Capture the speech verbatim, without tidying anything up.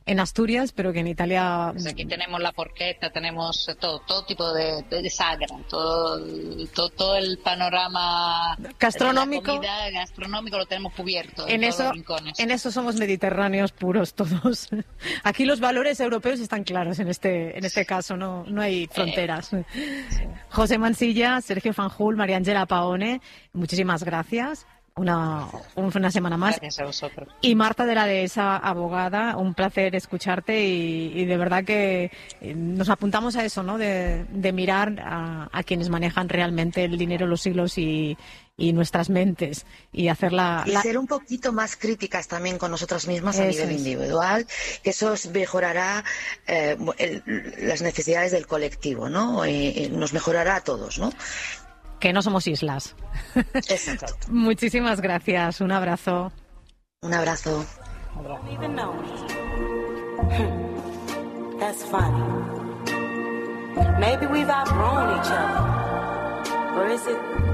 en Asturias, pero que en Italia... Pues aquí tenemos la forqueta, tenemos todo, todo tipo de, de, de sagra, todo, todo, todo el panorama gastronómico, de la comida gastronómico lo tenemos cubierto en, en todos eso, los rincones. En eso somos mediterráneos puros todos. Aquí los valores europeos están claros en este, en este caso, no, no hay fronteras. Eh, sí. José Mansilla, Sergio Fanjul, María Ángela Paone, muchísimas gracias. Una, una semana más. Gracias a vosotros. Y Marta de la Dehesa, abogada, un placer escucharte y, y de verdad que nos apuntamos a eso, ¿no? De, de mirar a, a quienes manejan realmente el dinero, los hilos y, y nuestras mentes y hacerla... Y la... ser un poquito más críticas también con nosotras mismas a eso nivel es. individual, que eso mejorará eh, el, las necesidades del colectivo, ¿no? Eh, nos mejorará a todos, ¿no? Que no somos islas. Exacto. Muchísimas gracias. Un abrazo. Un abrazo. That's funny. Maybe we've outgrown each other. Or is it